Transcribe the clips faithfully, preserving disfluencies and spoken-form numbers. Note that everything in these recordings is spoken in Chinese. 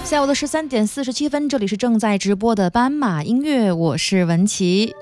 下午的十三点四十七分，这里是正在直播的斑马音乐，我是文琪。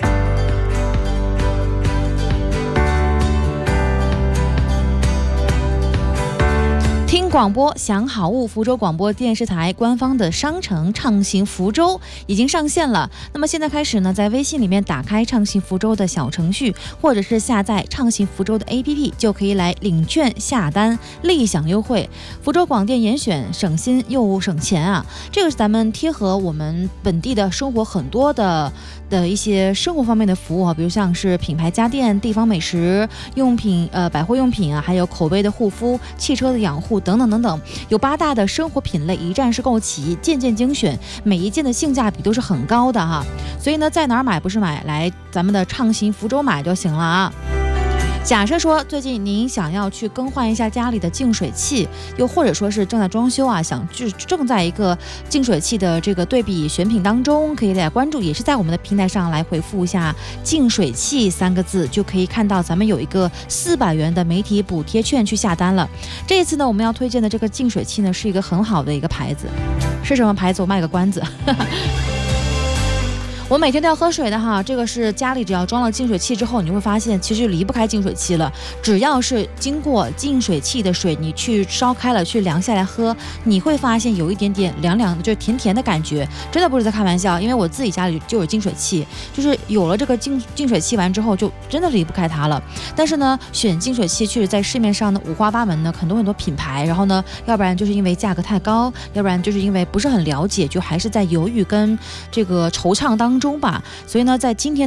听广播享好物，福州广播电视台官方的商城畅行福州已经上线了。那么现在开始呢，在微信里面打开畅行福州的小程序，或者是下载畅行福州的 A P P， 就可以来领券下单，立享优惠。福州广电严选，省心又省钱啊！这个是咱们贴合我们本地的生活很多的的一些生活方面的服务啊，比如像是品牌家电、地方美食用品、呃百货用品啊，还有口碑的护肤、汽车的养护等等等等，有八大的生活品类一站式购齐，件件精选，每一件的性价比都是很高的哈。所以呢，在哪儿买不是买，来咱们的畅行福州买就行了啊。假设说最近您想要去更换一下家里的净水器，又或者说是正在装修啊，想就正在一个净水器的这个对比选品当中，可以来关注，也是在我们的平台上来回复一下净水器三个字，就可以看到咱们有一个四百元的媒体补贴券去下单了。这一次呢，我们要推荐的这个净水器呢，是一个很好的一个牌子，是什么牌子我卖个关子我每天都要喝水的哈，这个是家里只要装了净水器之后，你会发现其实离不开净水器了。只要是经过净水器的水，你去烧开了去凉下来喝，你会发现有一点点凉凉的，就是甜甜的感觉，真的不是在开玩笑。因为我自己家里就有净水器，就是有了这个净净水器完之后，就真的离不开它了。但是呢，选净水器确实在市面上呢五花八门呢，很多很多品牌，然后呢，要不然就是因为价格太高，要不然就是因为不是很了解，就还是在犹豫跟这个惆怅当中吧。所以呢，在今天